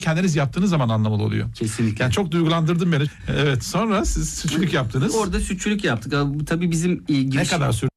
kendiniz yaptığınız zaman anlamalı oluyor. Kesinlikle. Yani çok duygulandırdın beni. Evet, sonra siz sütçülük yaptınız. Orada sütçülük yaptık. Tabii bizim Ne kadar sürdü?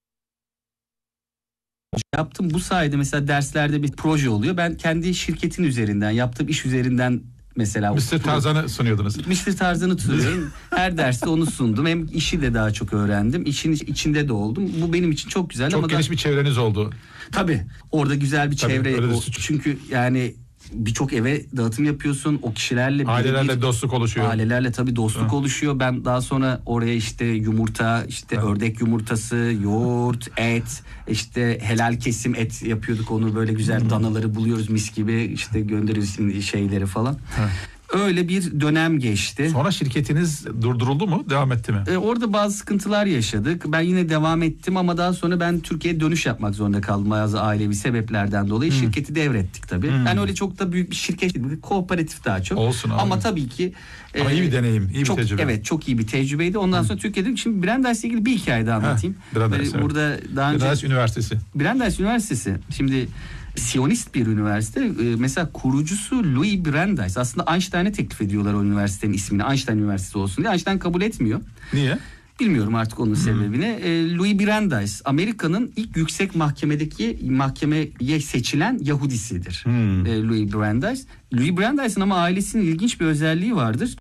yaptım. Bu sayede mesela derslerde bir proje oluyor. Ben kendi şirketin üzerinden, yaptığım iş üzerinden mesela Mr. Tarzan'ı sunuyordunuz. Mr. Tarzan'ı tutuyorum. Her derste onu sundum. Hem işi de daha çok öğrendim. İşin içinde de oldum. Bu benim için çok güzel. Çok ama geniş bir çevreniz oldu. Tabii. Orada güzel bir çevre. Öyle Çünkü yani birçok eve dağıtım yapıyorsun. O kişilerle ailelerle dostluk oluşuyor. Ailelerle tabii dostluk oluşuyor. Ben daha sonra oraya işte yumurta, işte ördek yumurtası, yoğurt, et, işte helal kesim et yapıyorduk. Onu böyle güzel danaları buluyoruz mis gibi, işte gönderiyoruz şeyleri falan. Öyle bir dönem geçti. Sonra şirketiniz durduruldu mu? Devam etti mi? Orada bazı sıkıntılar yaşadık. Ben yine devam ettim ama daha sonra ben Türkiye'ye dönüş yapmak zorunda kaldım. Bazı ailevi sebeplerden dolayı şirketi devrettik tabii. Ben öyle çok da büyük bir şirket değil, kooperatif daha çok. Olsun abi. Ama tabii ki ama iyi bir deneyim, iyi çok, bir tecrübe. Evet, çok iyi bir tecrübeydi. Ondan sonra Türkiye'de şimdi Brandeis'le ilgili bir hikaye daha anlatayım. Brandeis, evet. Burada daha önce Brandeis Üniversitesi. Brandeis Üniversitesi. Şimdi Siyonist bir üniversite. Mesela kurucusu Louis Brandeis. Aslında Einstein'a teklif ediyorlar o üniversitenin ismini. Einstein Üniversitesi olsun diye. Einstein kabul etmiyor. Niye? Bilmiyorum artık onun sebebini. Louis Brandeis Amerika'nın ilk yüksek mahkemeye seçilen Yahudisidir. Louis Brandeis. Louis Brandeis'in ama ailesinin ilginç bir özelliği vardır.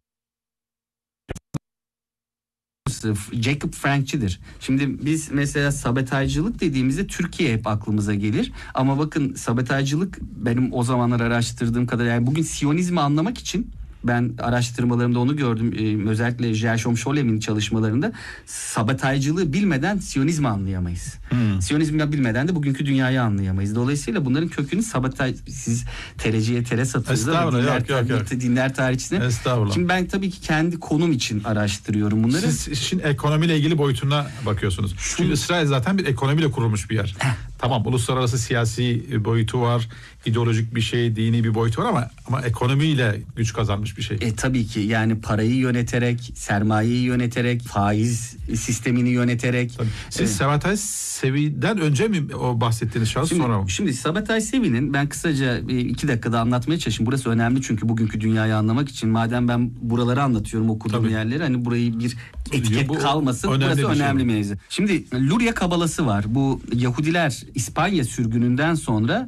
Jacob Frank'çidir. Şimdi biz mesela sabotajcılık dediğimizde Türkiye hep aklımıza gelir. Ama bakın sabotajcılık benim o zamanlar araştırdığım kadar, yani bugün Siyonizmi anlamak için ben araştırmalarımda onu gördüm. Özellikle Gershom Scholem'in çalışmalarında sabotajcılığı bilmeden Siyonizmi anlayamayız. Siyonizmi bilmeden de bugünkü dünyayı anlayamayız. Dolayısıyla bunların kökünü sabotaj. Siz tereciye tere satıyorsunuz ama dinler tarihçisine. Estağfurullah. Şimdi ben tabii ki kendi konum için araştırıyorum bunları. Siz işin ekonomiyle ilgili boyutuna bakıyorsunuz. Çünkü İsrail zaten bir ekonomiyle kurulmuş bir yer. Tamam, uluslararası siyasi boyutu var, ideolojik bir şey, dini bir boyutu var ama ekonomiyle güç kazanmış bir şey. Tabii ki yani parayı yöneterek, sermayeyi yöneterek, faiz sistemini yöneterek. Tabii. Siz Sabbatai Sevi'den önce mi o bahsettiğiniz şahıs, sonra mı? Şimdi Sabbatai Sevi'nin ben kısaca 2 dakikada anlatmaya çalışayım. Burası önemli çünkü bugünkü dünyayı anlamak için. Madem ben buraları anlatıyorum, okuduğum yerleri, hani burayı bir etiket kalmasın. Burası önemli mevzu. Şimdi Luria Kabalası var. Bu Yahudiler İspanya sürgününden sonra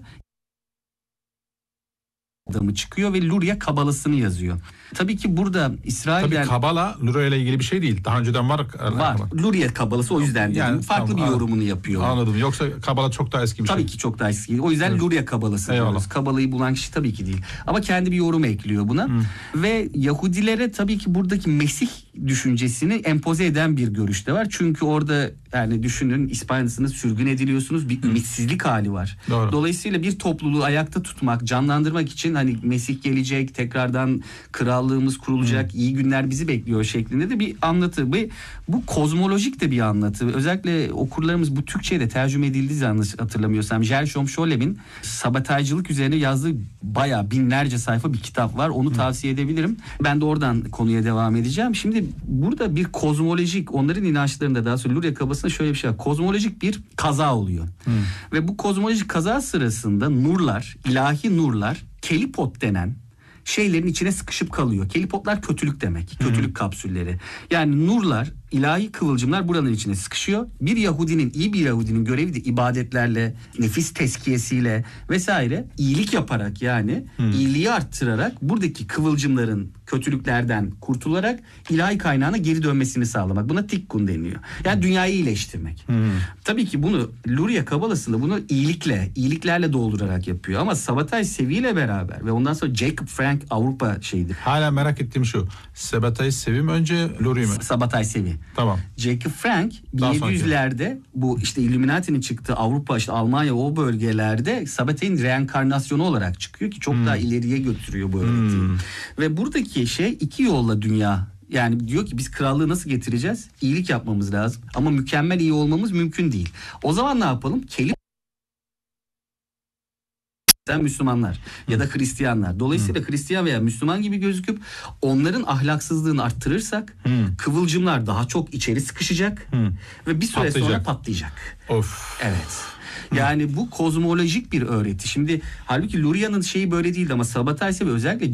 adamı çıkıyor ve Luria Kabalasını yazıyor. Tabii ki burada İsrail'den... Tabii Kabala Luria ile ilgili bir şey değil. Daha önceden var. Luria Kabalası, o yüzden yani, farklı bir yorumunu yapıyor. Anladım. Yoksa Kabala çok daha eski bir tabii şey. Tabii ki çok daha eski. O yüzden Luria Kabalası diyoruz. Kabala'yı bulan kişi tabii ki değil. Ama kendi bir yorum ekliyor buna. Ve Yahudilere tabii ki buradaki Mesih düşüncesini empoze eden bir görüş de var. Çünkü orada yani düşünün, İspanya'sınız, sürgün ediliyorsunuz, bir ümitsizlik hali var. Doğru. Dolayısıyla bir topluluğu ayakta tutmak, canlandırmak için hani Mesih gelecek, tekrardan krallığımız kurulacak, iyi günler bizi bekliyor şeklinde de bir anlatı. Bu kozmolojik de bir anlatı. Özellikle okurlarımız, bu Türkçe'ye de tercüme edildiği yanlış hatırlamıyorsam, Gershom Scholem'in sabotajcılık üzerine yazdığı bayağı binlerce sayfa bir kitap var. Onu tavsiye edebilirim. Ben de oradan konuya devam edeceğim. Şimdi burada bir kozmolojik, onların inançlarında, daha sonra Luria Kabası'nda şöyle bir şey var. Kozmolojik bir kaza oluyor. Ve bu kozmolojik kaza sırasında nurlar, ilahi nurlar, kelipot denen şeylerin içine sıkışıp kalıyor. Kelipotlar kötülük demek. Kötülük kapsülleri. Yani nurlar, ilahi kıvılcımlar buranın içine sıkışıyor. İyi bir Yahudinin görevi de ibadetlerle, nefis tezkiyesiyle vesaire iyilik yaparak, yani iyiliği arttırarak buradaki kıvılcımların kötülüklerden kurtularak ilahi kaynağına geri dönmesini sağlamak. Buna tikkun deniyor. Yani dünyayı iyileştirmek. Tabii ki bunu Luria Kabala'sında bunu iyiliklerle doldurarak yapıyor. Ama Sabbatai Sevi ile beraber ve ondan sonra Jacob Frank Avrupa şeyidir. Hala merak ettiğim şu. Sabbatai Sevi mi önce, Luria mi? Sabbatai Sevi. Tamam. Jacob Frank 1700'lerde bu işte Illuminati'nin çıktığı Avrupa, işte Almanya, o bölgelerde Sabbatai'nin reenkarnasyonu olarak çıkıyor ki çok daha ileriye götürüyor bu öğretiyi. Ve buradaki şey, 2 yolla dünya. Yani diyor ki biz krallığı nasıl getireceğiz? İyilik yapmamız lazım. Ama mükemmel iyi olmamız mümkün değil. O zaman ne yapalım? Müslümanlar ya da Hristiyanlar. Dolayısıyla Hristiyan veya Müslüman gibi gözüküp onların ahlaksızlığını arttırırsak kıvılcımlar daha çok içeri sıkışacak ve bir süre sonra patlayacak. Of. Evet. Yani bu kozmolojik bir öğreti. Şimdi halbuki Luria'nın şeyi böyle değildi ama Sabbatai Sevi özellikle